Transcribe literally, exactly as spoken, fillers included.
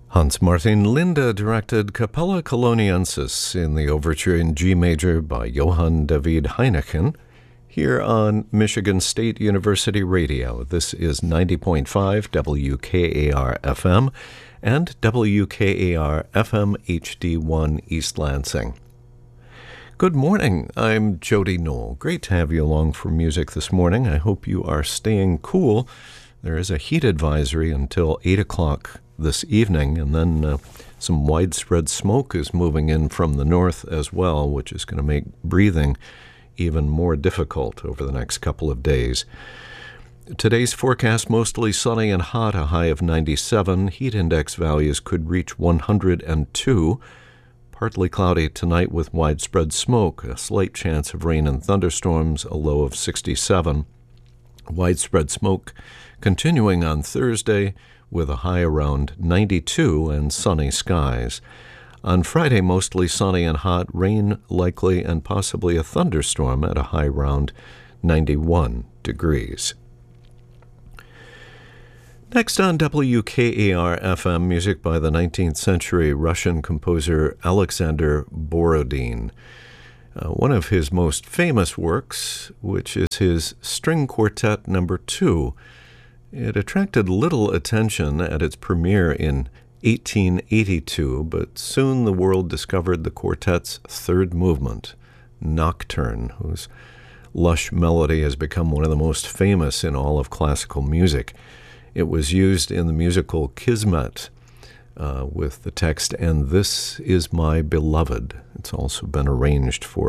Hans Martin Linde directed Capella Coloniensis in the overture in G major by Johann David Heineken, here on Michigan State University Radio. This is ninety point five W K A R F M and W K A R F M H D one East Lansing. Good morning, I'm Jody Knoll. Great to have you along for music this morning. I hope you are staying cool. There is a heat advisory until eight o'clock this evening, and then uh, some widespread smoke is moving in from the north as well, which is going to make breathing even more difficult over the next couple of days. Today's forecast, mostly sunny and hot, a high of ninety-seven. Heat index values could reach one hundred two. Partly cloudy tonight with widespread smoke, a slight chance of rain and thunderstorms, a low of sixty-seven. Widespread smoke continuing on Thursday with a high around ninety-two and sunny skies. On Friday, mostly sunny and hot, rain likely and possibly a thunderstorm at a high around ninety-one degrees. Next on W K A R F M, music by the nineteenth century Russian composer Alexander Borodin. Uh, one of his most famous works, which is his String Quartet Number Two. It attracted little attention at its premiere in eighteen eighty-two, but soon the world discovered the quartet's third movement, Nocturne, whose lush melody has become one of the most famous in all of classical music. It was used in the musical Kismet uh, with the text, "And This Is My Beloved." It's also been arranged for